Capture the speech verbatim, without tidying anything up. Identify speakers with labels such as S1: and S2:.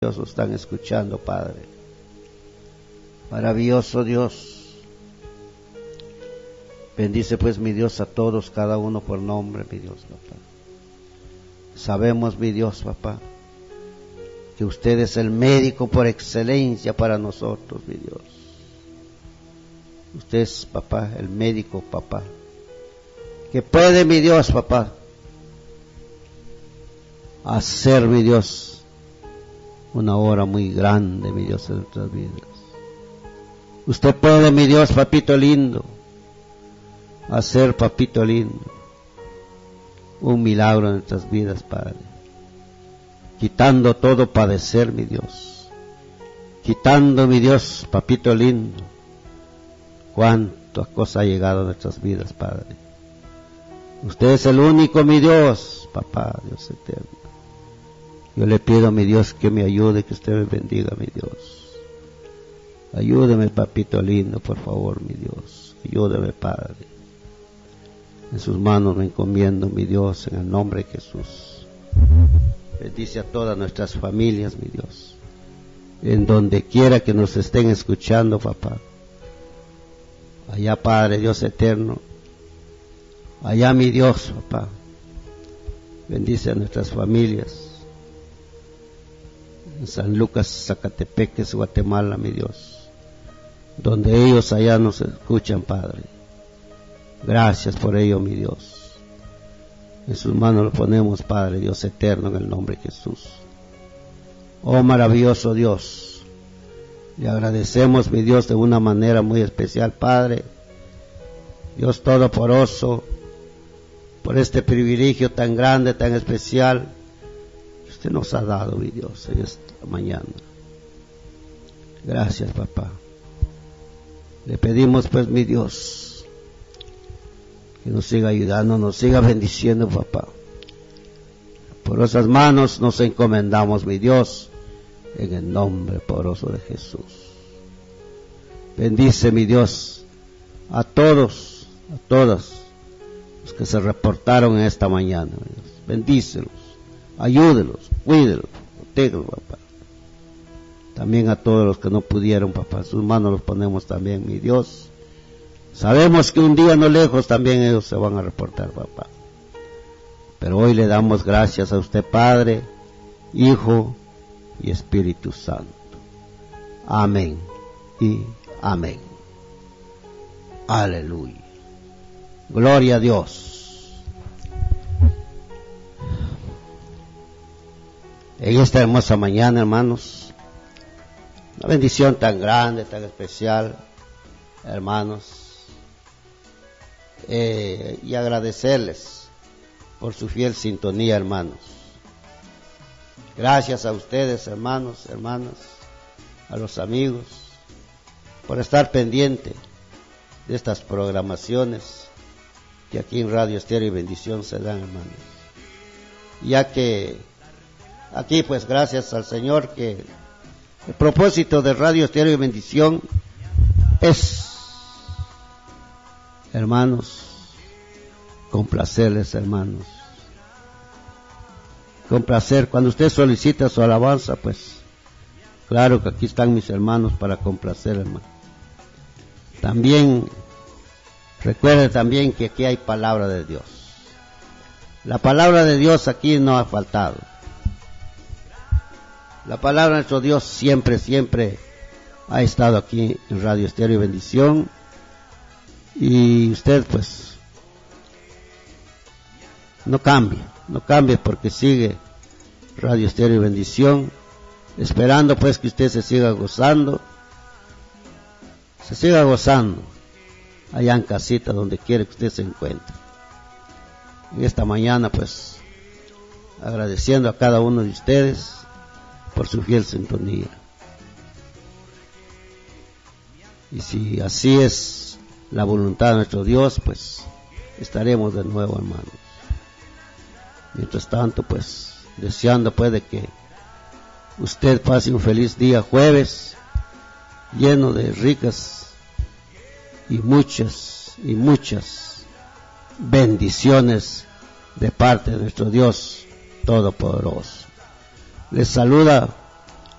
S1: Dios lo están escuchando, Padre. Maravilloso Dios. Bendice pues, mi Dios, a todos, cada uno por nombre, mi Dios, papá. Sabemos, mi Dios, papá, que usted es el médico por excelencia para nosotros, mi Dios. Usted es, papá, el médico, papá, que puede, mi Dios, papá, hacer, mi Dios, una obra muy grande, mi Dios, en nuestras vidas. Usted puede, mi Dios, papito lindo, hacer, papito lindo, un milagro en nuestras vidas, Padre. Quitando todo padecer, mi Dios. Quitando, mi Dios, papito lindo, cuántas cosas ha llegado a nuestras vidas, Padre. Usted es el único, mi Dios, papá, Dios eterno. Yo le pido a mi Dios que me ayude, que usted me bendiga, mi Dios. Ayúdeme, papito lindo, por favor, mi Dios. Ayúdeme, Padre. En sus manos me encomiendo, mi Dios, en el nombre de Jesús. Bendice a todas nuestras familias, mi Dios. En donde quiera que nos estén escuchando, papá. Allá, Padre, Dios eterno. Allá, mi Dios, papá. Bendice a nuestras familias. En San Lucas, Zacatepeques, Guatemala, mi Dios, donde ellos allá nos escuchan, Padre. Gracias por ello, mi Dios. En sus manos lo ponemos, Padre, Dios eterno, en el nombre de Jesús. Oh maravilloso Dios, le agradecemos, mi Dios, de una manera muy especial, Padre, Dios Todopoderoso, por este privilegio tan grande, tan especial que usted nos ha dado, mi Dios, en esta mañana. Gracias, papá. Le pedimos, pues, mi Dios, que nos siga ayudando, nos siga bendiciendo, papá. Por esas manos nos encomendamos, mi Dios, en el nombre poderoso de Jesús. Bendice, mi Dios, a todos, a todas los que se reportaron en esta mañana, mi Dios. Bendícelos, ayúdelos, cuídelos, protégelos, papá. También a todos los que no pudieron, papá, en sus manos los ponemos también, mi Dios. Sabemos que un día no lejos también ellos se van a reportar, papá. Pero hoy le damos gracias a usted, Padre, Hijo y Espíritu Santo. Amén y amén. Aleluya. Gloria a Dios. En esta hermosa mañana, hermanos, una bendición tan grande, tan especial, hermanos, eh, y agradecerles por su fiel sintonía, hermanos. Gracias a ustedes, hermanos, hermanas, a los amigos, por estar pendiente de estas programaciones que aquí en Radio Estéreo y Bendición se dan, hermanos. Ya que aquí, pues, gracias al Señor, que el propósito de Radio Estéreo y Bendición es, hermanos, complacerles, hermanos. Complacer. Cuando usted solicita su alabanza, pues, claro que aquí están mis hermanos para complacer, hermano. También, recuerde también que aquí hay palabra de Dios. La palabra de Dios aquí no ha faltado. La palabra de nuestro Dios siempre, siempre ha estado aquí en Radio Estéreo y Bendición. Y usted, pues, no cambie, no cambie, porque sigue Radio Estéreo y Bendición, esperando, pues, que usted se siga gozando, se siga gozando allá en casita, donde quiera que usted se encuentre. En esta mañana, pues, agradeciendo a cada uno de ustedes por su fiel sintonía. Y si así es la voluntad de nuestro Dios, pues estaremos de nuevo, hermanos. Mientras tanto, pues, deseando, pues, de que usted pase un feliz día jueves, lleno de ricas y muchas y muchas bendiciones de parte de nuestro Dios Todopoderoso. Les saluda